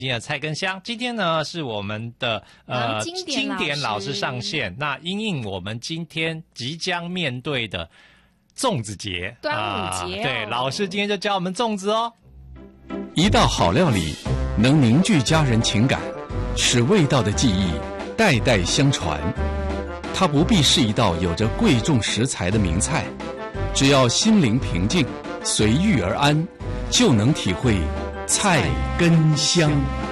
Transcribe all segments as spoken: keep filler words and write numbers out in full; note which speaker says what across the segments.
Speaker 1: 今天的菜根香，今天呢是我们的呃
Speaker 2: 经典老师
Speaker 1: 经典老师上线。那因应我们今天即将面对的粽子节，
Speaker 2: 端午节、哦
Speaker 1: 啊，对，老师今天就教我们粽子哦。
Speaker 3: 一道好料理能凝聚家人情感，使味道的记忆代代相传。它不必是一道有着贵重食材的名菜，只要心灵平静，随遇而安，就能体会菜根香。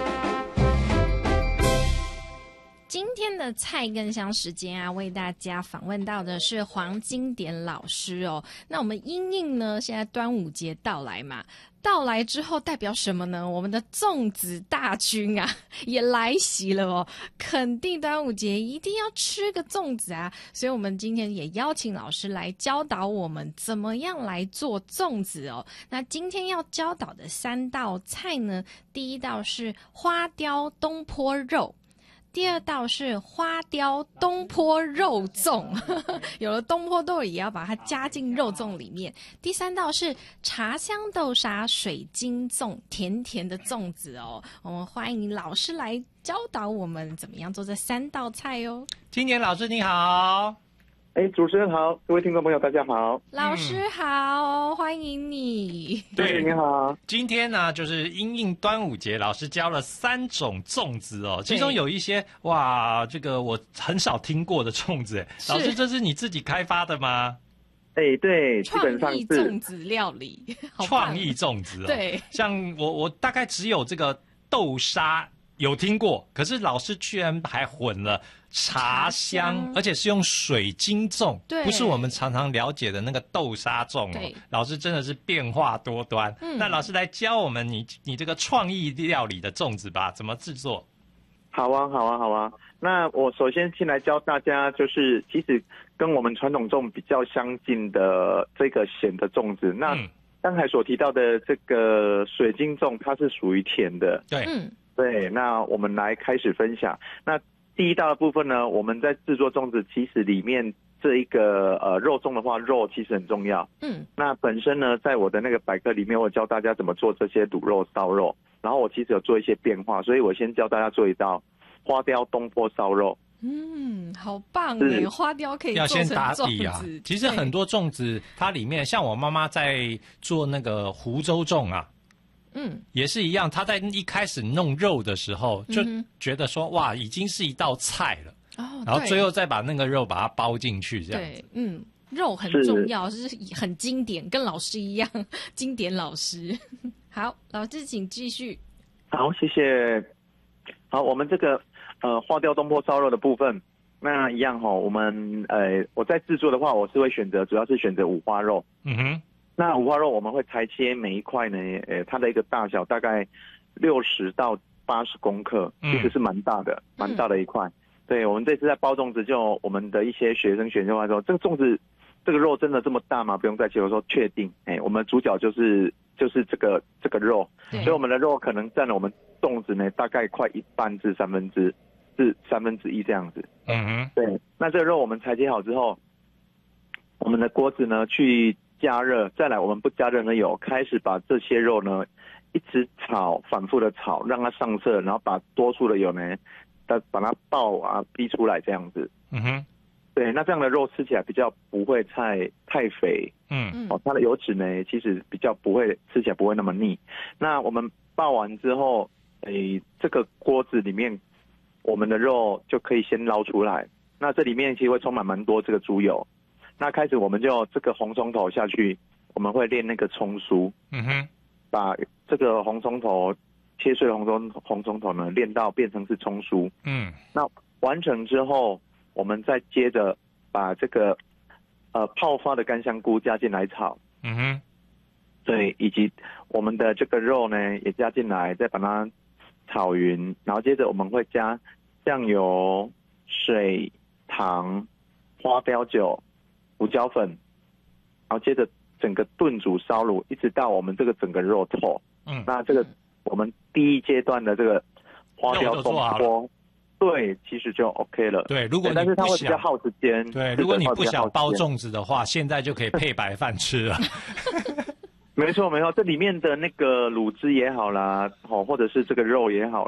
Speaker 2: 今天的菜根香时间啊，为大家访问到的是黄经典老师哦。那我们因应呢，现在端午节到来嘛，到来之后代表什么呢？我们的粽子大军啊也来袭了哦，肯定端午节一定要吃个粽子啊。所以我们今天也邀请老师来教导我们怎么样来做粽子哦。那今天要教导的三道菜呢，第一道是花雕东坡肉，第二道是花雕东坡肉粽，有了东坡豆也要把它加进肉粽里面。第三道是茶香豆沙水晶粽，甜甜的粽子哦。我们欢迎老师来教导我们怎么样做这三道菜哦。
Speaker 1: 经典老师你好。
Speaker 4: 哎，主持人好，各位听众朋友大家好。
Speaker 2: 老师好，嗯、欢迎你。
Speaker 1: 对，
Speaker 4: 你好。
Speaker 1: 今天呢，就是因应端午节，老师教了三种粽子哦，其中有一些哇，这个我很少听过的粽子。老师，这是你自己开发的吗？
Speaker 4: 哎，对，基本上是
Speaker 2: 创意粽子料理，
Speaker 1: 创意粽子哦。
Speaker 2: 对，
Speaker 1: 像我我大概只有这个豆沙有听过，可是老师居然还混了茶香，茶香而且是用水晶粽，不是我们常常了解的那个豆沙粽哦。老师真的是变化多端。嗯、那老师来教我们你你这个创意料理的粽子吧，怎么制作？
Speaker 4: 好啊，好啊，好啊。那我首先先来教大家，就是其实跟我们传统粽比较相近的这个咸的粽子。那刚才所提到的这个水晶粽，它是属于甜的。
Speaker 1: 对，
Speaker 2: 嗯。
Speaker 4: 对，那我们来开始分享。那第一道的部分呢，我们在制作粽子，其实里面这一个呃肉粽的话，肉其实很重要。嗯，那本身呢，在我的那个百科里面，我教大家怎么做这些卤肉、烧肉，然后我其实有做一些变化，所以我先教大家做一道花雕东坡烧肉。
Speaker 2: 嗯，好棒耶！花雕可以做成
Speaker 1: 要先打底啊。
Speaker 2: 粽子
Speaker 1: 其实很多粽子它里面，像我妈妈在做那个湖州粽啊。嗯，也是一样。他在一开始弄肉的时候，就觉得说、嗯、哇，已经是一道菜了。哦，然后最后再把那个肉把它包进去，这样子。
Speaker 2: 对，嗯，肉很重要，是, 是很经典，跟老师一样，经典老师。好，老师请继续。
Speaker 4: 好，谢谢。好，我们这个呃花雕东坡烧肉的部分，那一样哈、哦，我们呃我在制作的话，我是会选择，主要是选择五花肉。嗯哼。那五花肉我们会裁切每一块呢，呃，它的一个大小大概六十到八十公克，其实是蛮大的，蛮、嗯、大的一块。对，我们这次在包粽子，就我们的一些学生选修话说，这个粽子，这个肉真的这么大吗？不用再切。我说确定，哎，我们主角就是就是这个这个肉，所以我们的肉可能占了我们粽子呢大概快一半至三分之至三分之一这样子。嗯哼，对。那这个肉我们裁切好之后，我们的锅子呢去加热，再来我们不加热呢油，开始把这些肉呢一直炒，反复的炒，让它上色，然后把多出的油呢，把它爆啊逼出来这样子。嗯哼，对，那这样的肉吃起来比较不会太太肥。嗯，哦，它的油脂呢其实比较不会吃起来不会那么腻。那我们爆完之后，诶，这个锅子里面我们的肉就可以先捞出来。那这里面其实会充满蛮多这个猪油。那开始我们就这个红葱头下去，我们会炼那个葱酥。嗯哼，把这个红葱头切碎的红葱红葱头呢炼到变成是葱酥。嗯，那完成之后，我们再接着把这个呃泡发的干香菇加进来炒。嗯哼，对，以及我们的这个肉呢也加进来，再把它炒匀，然后接着我们会加酱油、水、糖、花雕酒、胡椒粉，然后接着整个炖煮烧卤，一直到我们这个整个肉透。嗯，那这个我们第一阶段的这个花雕东坡，对，其实就 OK 了。
Speaker 1: 对，如果你
Speaker 4: 但是它会比较耗时间。
Speaker 1: 对，如果你不想包粽子的话，现在就可以配白饭吃了。
Speaker 4: 没错没错，这里面的那个卤汁也好啦，哦，或者是这个肉也好